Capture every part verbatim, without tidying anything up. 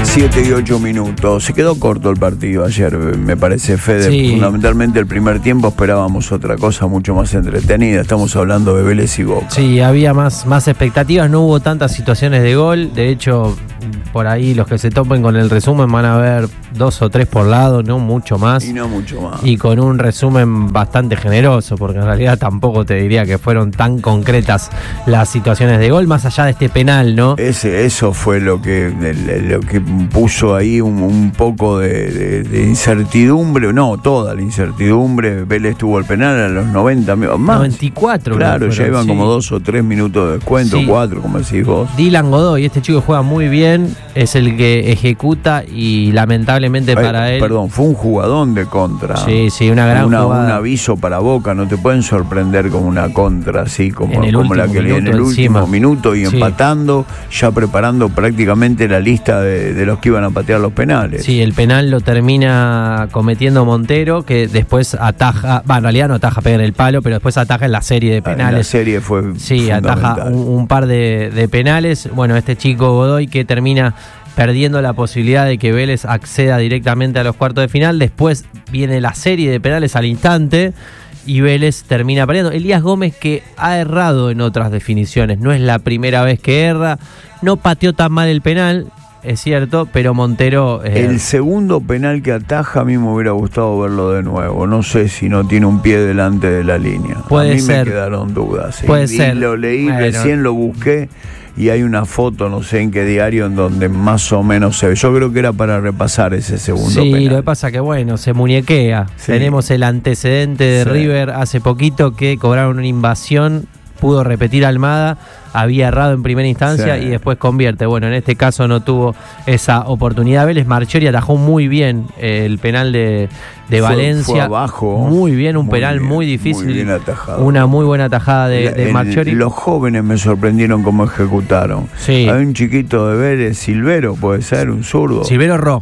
siete y ocho minutos. Se quedó corto el partido ayer, me parece, Fede. Sí. Fundamentalmente el primer tiempo esperábamos otra cosa mucho más entretenida. Estamos hablando de Vélez y Boca. Sí, había más, más expectativas, no hubo tantas situaciones de gol. De hecho, por ahí los que se topen con el resumen van a ver dos o tres por lado, no mucho más. Y no mucho más. Y con un resumen bastante generoso, porque en realidad tampoco te diría que fueron tan concretas las situaciones de gol, más allá de este penal, ¿no? Ese, eso fue lo que, lo que puso ahí un, un poco de, de, de incertidumbre, no, toda la incertidumbre. Vélez tuvo el penal a los noventa, más. noventa y cuatro. Claro, fueron, ya iban sí. como dos o tres minutos de descuento, Sí. cuatro, como decís vos. Dylan Godoy, este chico juega muy bien, es el que ejecuta y lamentablemente Ay, para él... Perdón, fue un jugadón de contra. Sí, sí, una gran una, jugada. Un aviso para Boca, no te pueden sorprender con una contra así como, En el como la último que le en el minuto último encima. minuto y Sí. empatando, ya preparando prácticamente la lista de, de los que iban a patear los penales. Sí, el penal lo termina cometiendo Montero, que después ataja, va, en realidad no ataja, pega en el palo, pero después ataja en la serie de En la penales. serie fue Sí, ataja fundamental. un, un par de, de penales. Bueno, este chico Godoy que termina perdiendo la posibilidad de que Vélez acceda directamente a los cuartos de final. Después viene la serie de penales al instante y Vélez termina perdiendo. Elías Gómez, que ha errado en otras definiciones, no es la primera vez que erra, no pateó tan mal el penal, es cierto, pero Montero... Eh, El segundo penal que ataja, a mí me hubiera gustado verlo de nuevo. No sé si no tiene un pie delante de la línea. Puede a mí ser. me quedaron dudas. ¿sí? Puede y ser. Lo leí, Bueno. recién lo busqué y hay una foto, no sé en qué diario, en donde más o menos se ve. Yo creo que era para repasar ese segundo Sí, penal. lo que pasa que bueno, se muñequea. Sí. Tenemos el antecedente de Sí. River hace poquito que cobraron una invasión, pudo repetir Almada, había errado en primera instancia Sí. y después convierte. Bueno, en este caso no tuvo esa oportunidad. Vélez Marchiori atajó muy bien eh, el penal de, de Fue- Valencia. fue abajo. Muy bien, un Muy penal bien, muy difícil. muy bien atajado. Una muy buena tajada de, La- de el- Marchiori. Los jóvenes me sorprendieron cómo ejecutaron. Sí. Hay un chiquito de Vélez, Silvero, puede ser, un zurdo. Silvero Ro.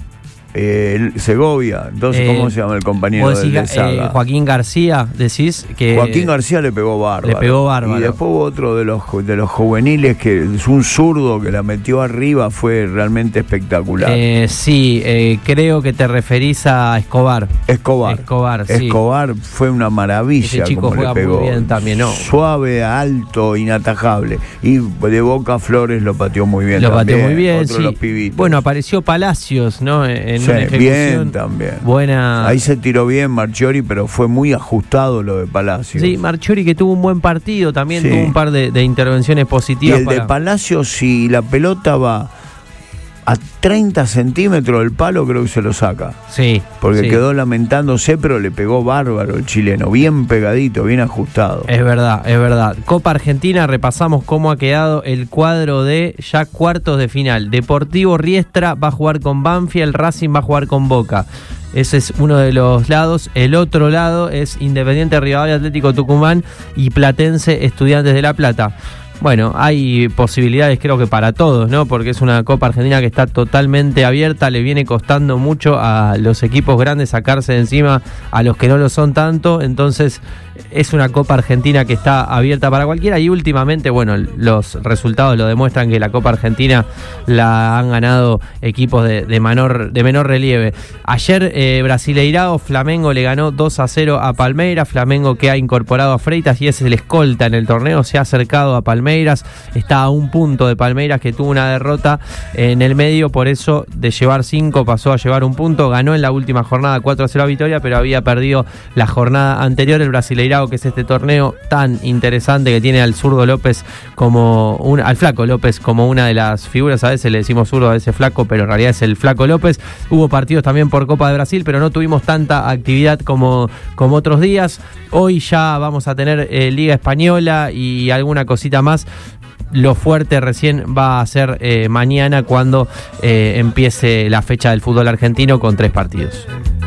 Eh, el- Segovia. Entonces, Eh, ¿cómo se llama el compañero Vos del decís, de Saga? eh, Joaquín García, decís que... Joaquín García le pegó bárbaro. Le pegó bárbaro. Y después hubo otro de los, de los juveniles que es un zurdo que la metió arriba, fue realmente espectacular. Eh, sí, eh, creo que te referís a Escobar. Escobar. Escobar, sí. Escobar fue una maravilla. Ese chico como juega le pegó. muy bien también, ¿no? Suave, alto, inatajable. Y de Boca Flores lo pateó muy bien. Lo también. pateó muy bien, Otro de sí. los pibitos. Bueno, apareció Palacios, ¿no? En Sí, una ejecución bien también. buena. Ahí se tiró bien Marchiori, pero fue muy ajustado lo de Palacios. Sí, Marchiori que tuvo un buen partido, también Sí. tuvo un par de, de intervenciones Y positivas. el de para- Palacios, si la pelota va a treinta centímetros del palo, creo que se lo saca. Sí. Porque sí. quedó lamentándose, pero le pegó bárbaro el chileno. Bien pegadito, bien ajustado. Es verdad, es verdad. Copa Argentina, repasamos cómo ha quedado el cuadro de ya cuartos de final. Deportivo Riestra va a jugar con Banfield, Racing va a jugar con Boca. Ese es uno de los lados. El otro lado es Independiente Rivadavia, Atlético Tucumán y Platense Estudiantes de La Plata. Bueno, hay posibilidades creo que para todos, ¿no? Porque es una Copa Argentina que está totalmente abierta, le viene costando mucho a los equipos grandes sacarse de encima a los que no lo son tanto, entonces es una Copa Argentina que está abierta para cualquiera y últimamente, bueno, los resultados lo demuestran que la Copa Argentina la han ganado equipos de, de, menor, de menor relieve. Ayer eh, Brasileirao, Flamengo le ganó dos a cero a Palmeiras, Flamengo que ha incorporado a Freitas y es el escolta en el torneo, se ha acercado a Palmeiras. Está a un punto de Palmeiras que tuvo una derrota en el medio, por eso de llevar cinco pasó a llevar un punto, ganó en la última jornada cuatro a cero a Vitoria, pero había perdido la jornada anterior. El Brasileirao, que es este torneo tan interesante que tiene al zurdo López como un, al flaco López como una de las figuras, a veces le decimos zurdo, a veces flaco, pero en realidad es el flaco López. Hubo partidos también por Copa de Brasil, pero no tuvimos tanta actividad como, como otros días. Hoy ya vamos a tener eh, Liga Española y alguna cosita más. Lo fuerte recién va a ser eh, mañana cuando eh, empiece la fecha del fútbol argentino con tres partidos.